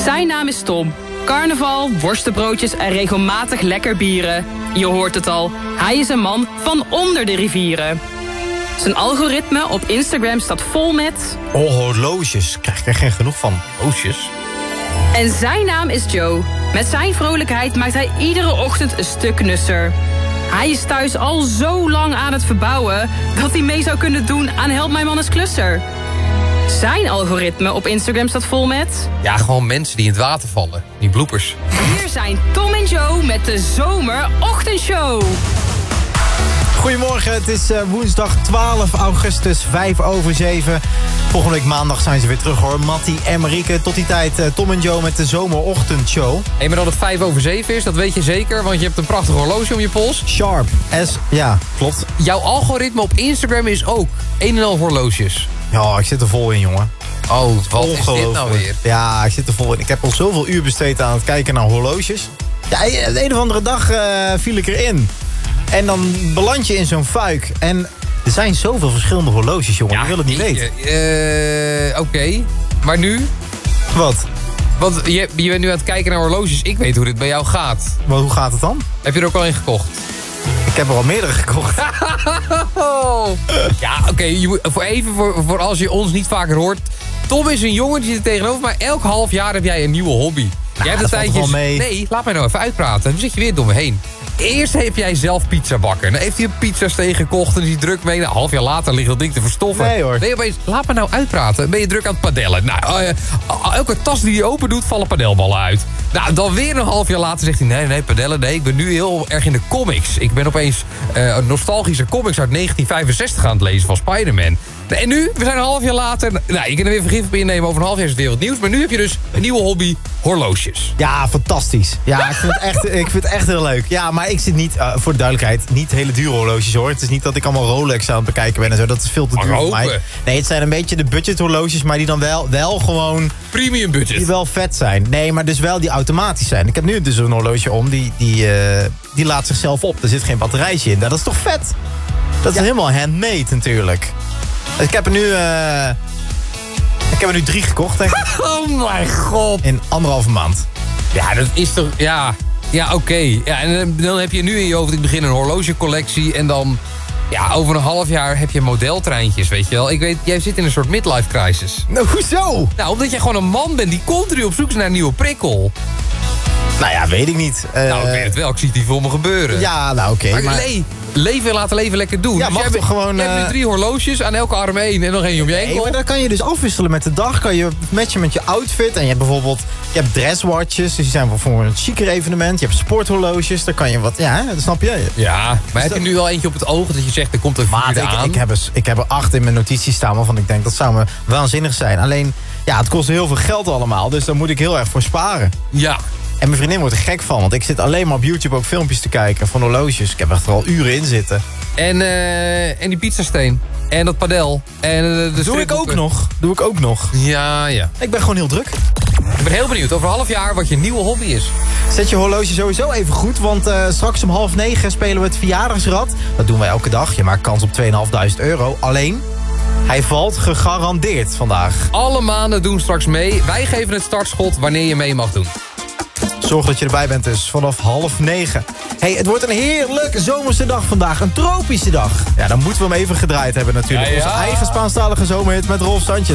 Zijn naam is Tom. Carnaval, worstenbroodjes en regelmatig lekker bieren. Je hoort het al, hij is een man van onder de rivieren. Zijn algoritme op Instagram staat vol met... horloges. Krijg ik er geen genoeg van. Horloges? En zijn naam is Joe. Met zijn vrolijkheid maakt hij iedere ochtend een stuk nusser. Hij is thuis al zo lang aan het verbouwen... dat hij mee zou kunnen doen aan Help Mijn Man is Klusser. Zijn algoritme op Instagram staat vol met... Ja, gewoon mensen die in het water vallen. Die bloepers. Hier zijn Tom en Joe met de Zomerochtendshow. Goedemorgen, het is woensdag 12 augustus, 6:05. Volgende week maandag zijn ze weer terug hoor. Mattie en Marieke. Tot die tijd Tom en Joe met de Zomerochtendshow. Hé, maar dat het 6:05 is, dat weet je zeker. Want je hebt een prachtig horloge om je pols. Sharp. Ja, klopt. Jouw algoritme op Instagram is ook een en al horloges. Ja, ik zit er vol in, jongen. Oh, wat is dit nou weer? Ja, ik zit er vol in. Ik heb al zoveel uur besteed aan het kijken naar horloges. Ja, de een of andere dag viel ik erin. En dan beland je in zo'n fuik. En er zijn zoveel verschillende horloges, jongen. Ja, je wil het niet weten. Oké. Maar nu? Wat? Want je bent nu aan het kijken naar horloges. Ik weet hoe dit bij jou gaat. Maar hoe gaat het dan? Heb je er ook al een gekocht? Ik heb er al meerdere gekocht. Ja, oké. Voor als je ons niet vaker hoort. Tom is een jongen die zit tegenover mij. Elk half jaar heb jij een nieuwe hobby. Nou, jij hebt een tijdje. Nee, laat mij nou even uitpraten. Dan zit je weer door me heen. Eerst heb jij zelf pizza bakken. Dan heeft hij een pizzasteeg gekocht en is hij druk mee. Nou, een half jaar later ligt dat ding te verstoffen. Nee hoor. Ben je opeens, laat me nou uitpraten. Ben je druk aan het padellen. Nou, elke tas die je open doet, vallen padelballen uit. Nou, dan weer een half jaar later zegt hij... Nee, padellen, nee. Ik ben nu heel erg in de comics. Ik ben opeens nostalgische comics uit 1965 aan het lezen van Spider-Man. En nu, we zijn een half jaar later... Nou, je kan er weer vergif op innemen. Over een half jaar is het weer wat nieuws. Maar nu heb je dus een nieuwe hobby, horloges. Ja, fantastisch. Ja, ik vind het echt heel leuk. Ja, maar ik zit niet, voor de duidelijkheid, niet hele dure horloges hoor. Het is niet dat ik allemaal Rolex aan het bekijken ben en zo. Dat is veel te duur voor mij. Nee, het zijn een beetje de budget horloges, maar die dan wel gewoon... Premium budget. Die wel vet zijn. Nee, maar dus wel die automatisch zijn. Ik heb nu dus een horloge om, die laat zichzelf op. Er zit geen batterijtje in. Nou, dat is toch vet? Dat is helemaal handmade natuurlijk. Dus ik heb er nu 3 gekocht, denk ik. Oh mijn god. In 1,5 maand. Ja, dat is toch... Ja, oké. Ja, en dan heb je nu in je hoofd, ik begin een horlogecollectie. En dan, ja, over een half jaar heb je modeltreintjes, weet je wel. Ik weet, jij zit in een soort midlife crisis. Nou, hoezo? Nou, omdat jij gewoon een man bent die continu op zoek is naar een nieuwe prikkel. Nou ja, weet ik niet. Nou, ik weet het wel. Ik zie het hier voor me gebeuren. Ja, nou oké. Maar laten leven lekker doen. Ja, dus mag toch gewoon... Je hebt nu 3 horloges, aan elke arm 1 en nog 1 om je enkel. Nee, maar dan kan je dus afwisselen met de dag. Kan je matchen met je outfit. En je hebt bijvoorbeeld dresswatches. Dus die zijn voor een chiquer evenement. Je hebt sporthorloges. Dan kan je wat... Ja, dat snap je. Ja, maar dus heb je nu wel eentje op het oog dat je zegt, er komt een vierde aan? Ik heb er 8 in mijn notities staan waarvan ik denk dat zou me waanzinnig zijn. Alleen, ja, het kost heel veel geld allemaal. Dus daar moet ik heel erg voor sparen. Ja. En mijn vriendin wordt er gek van, want ik zit alleen maar op YouTube ook filmpjes te kijken van horloges. Ik heb echt er al uren in zitten. En die pizzasteen. En dat padel. En de Doe ik ook nog. Ja. Ik ben gewoon heel druk. Ik ben heel benieuwd over een half jaar wat je nieuwe hobby is. Zet je horloge sowieso even goed, want straks om 8:30 spelen we het verjaardagsrad. Dat doen wij elke dag. Je maakt kans op €2.500. Alleen, hij valt gegarandeerd vandaag. Alle maanden doen straks mee. Wij geven het startschot wanneer je mee mag doen. Zorg dat je erbij bent dus, vanaf 8:30. Hey, het wordt een heerlijke zomerse dag vandaag. Een tropische dag. Ja, dan moeten we hem even gedraaid hebben natuurlijk. Ja. Onze eigen Spaanstalige zomerhit met Rolf Sanchez.